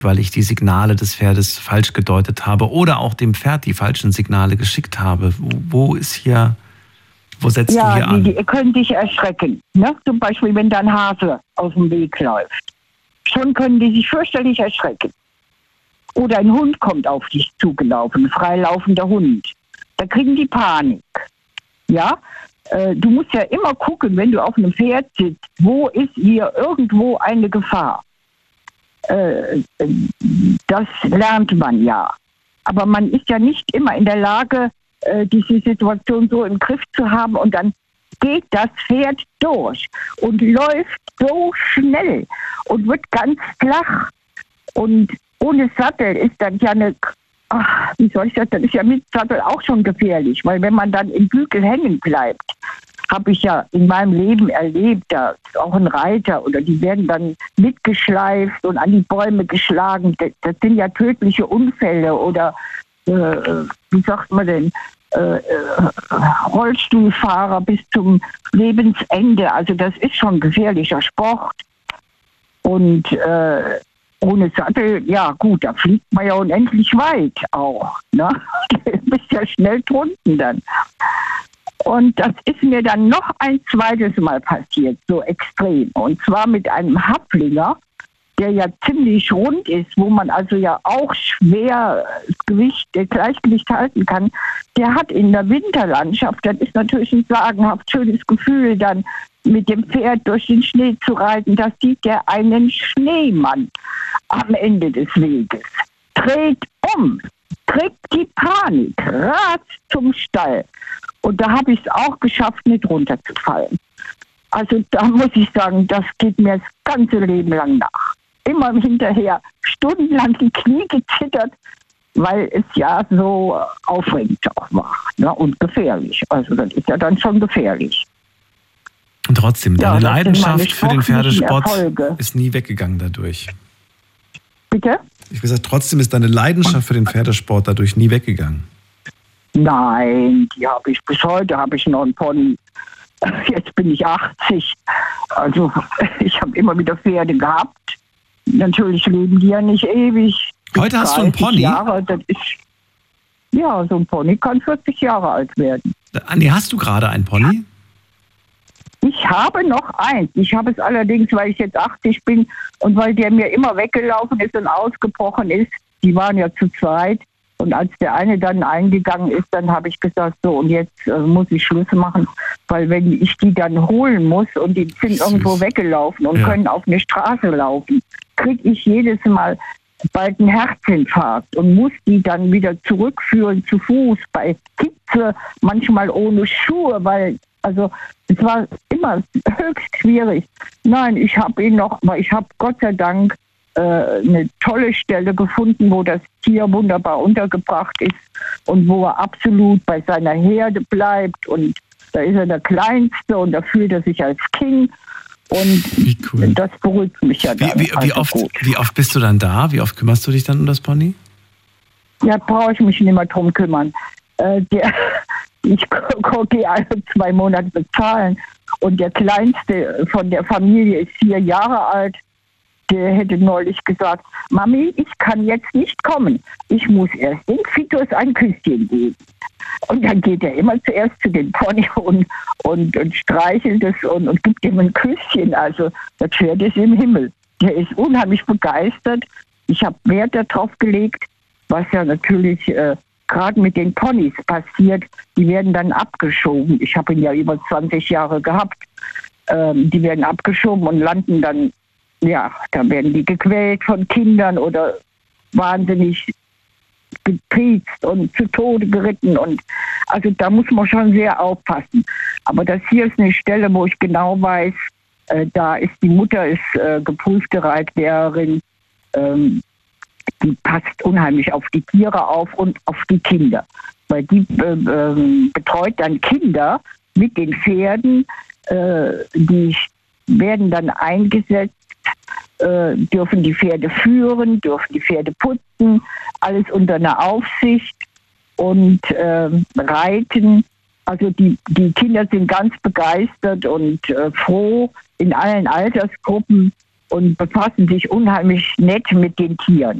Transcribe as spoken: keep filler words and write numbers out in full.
weil ich die Signale des Pferdes falsch gedeutet habe oder auch dem Pferd die falschen Signale geschickt habe. Wo, wo ist hier, wo setzt ja, du hier die, an? Ja, die können dich erschrecken. Ne? Zum Beispiel, wenn da ein Hase aus dem Weg läuft. Schon können die sich fürchterlich erschrecken. Oder ein Hund kommt auf dich zugelaufen, ein freilaufender Hund. Da kriegen die Panik. Ja, äh, du musst ja immer gucken, wenn du auf einem Pferd sitzt, wo ist hier irgendwo eine Gefahr. Äh, das lernt man ja. Aber man ist ja nicht immer in der Lage, äh, diese Situation so im Griff zu haben und dann geht das Pferd durch und läuft so schnell und wird ganz flach und ohne Sattel ist dann ja eine, ach, wie soll ich das, das ist ja mit Sattel auch schon gefährlich, weil wenn man dann im Bügel hängen bleibt, habe ich ja in meinem Leben erlebt, da ist auch ein Reiter oder die werden dann mitgeschleift und an die Bäume geschlagen. Das, das sind ja tödliche Unfälle oder, äh, wie sagt man denn, äh, äh, Rollstuhlfahrer bis zum Lebensende. Also das ist schon gefährlicher Sport. Und äh, ohne Sattel, ja gut, da fliegt man ja unendlich weit auch. Ne? Du bist ja schnell drunten dann. Und das ist mir dann noch ein zweites Mal passiert, so extrem. Und zwar mit einem Haflinger, der ja ziemlich rund ist, wo man also ja auch schwer das Gewicht, das Gleichgewicht halten kann. Der hat in der Winterlandschaft, das ist natürlich ein sagenhaft schönes Gefühl, dann mit dem Pferd durch den Schnee zu reiten. Da sieht er einen Schneemann am Ende des Weges, dreht um, kriegt die Panik, rast zum Stall. Und da habe ich es auch geschafft, nicht runterzufallen. Also da muss ich sagen, das geht mir das ganze Leben lang nach. Immer hinterher stundenlang die Knie gezittert, weil es ja so aufregend auch war, ne? Und gefährlich. Also das ist ja dann schon gefährlich. Und trotzdem, deine ja, Leidenschaft für den Pferdesport Erfolge. ist nie weggegangen dadurch. Bitte? Ich habe gesagt, trotzdem ist deine Leidenschaft für den Pferdesport dadurch nie weggegangen. Nein, die habe ich bis heute, habe ich noch einen Pony. Jetzt bin ich achtzig. Also ich habe immer wieder Pferde gehabt. Natürlich leben die ja nicht ewig. Heute hast du einen Pony? Jahre, das ist, ja, so ein Pony kann vierzig Jahre alt werden. Andi, hast du gerade einen Pony? Ich habe noch eins. Ich habe es allerdings, weil ich jetzt achtzig bin und weil der mir immer weggelaufen ist und ausgebrochen ist. Die waren ja zu zweit. Und als der eine dann eingegangen ist, dann habe ich gesagt, so und jetzt äh, muss ich Schluss machen, weil wenn ich die dann holen muss und die sind Süß. irgendwo weggelaufen und ja. können auf eine Straße laufen, kriege ich jedes Mal bald einen Herzinfarkt und muss die dann wieder zurückführen zu Fuß bei Hitze, manchmal ohne Schuhe, weil also es war immer höchst schwierig. Nein, ich habe ihn noch, weil ich habe Gott sei Dank eine tolle Stelle gefunden, wo das Tier wunderbar untergebracht ist und wo er absolut bei seiner Herde bleibt und da ist er der Kleinste und da fühlt er sich als King und cool. Das beruhigt mich ja dann. Wie, wie, wie, oft, wie oft bist du dann da? Wie oft kümmerst du dich dann um das Pony? Ja, brauche ich mich nicht mehr drum kümmern. Äh, der, ich gehe alle zwei Monate bezahlen und der Kleinste von der Familie ist vier Jahre alt. Der hätte neulich gesagt, Mami, ich kann jetzt nicht kommen. Ich muss erst den Fitus ein Küsschen geben. Und dann geht er immer zuerst zu den Pony und, und, und streichelt es und, und gibt ihm ein Küsschen. Also das Pferd ist im Himmel. Der ist unheimlich begeistert. Ich habe Wert darauf gelegt, was ja natürlich äh, gerade mit den Ponys passiert. Die werden dann abgeschoben. Ich habe ihn ja über zwanzig Jahre gehabt. Ähm, die werden abgeschoben und landen dann, ja, da werden die gequält von Kindern oder wahnsinnig getriezt und zu Tode geritten. Und also da muss man schon sehr aufpassen. Aber das hier ist eine Stelle, wo ich genau weiß, äh, da ist die Mutter ist äh, geprüfte Reitlehrerin, ähm, die passt unheimlich auf die Tiere auf und auf die Kinder. Weil die äh, äh, betreut dann Kinder mit den Pferden, äh, die werden dann eingesetzt, äh, dürfen die Pferde führen, dürfen die Pferde putzen, alles unter einer Aufsicht und äh, reiten. Also die, die Kinder sind ganz begeistert und äh, froh in allen Altersgruppen. und befassen sich unheimlich nett mit den Tieren.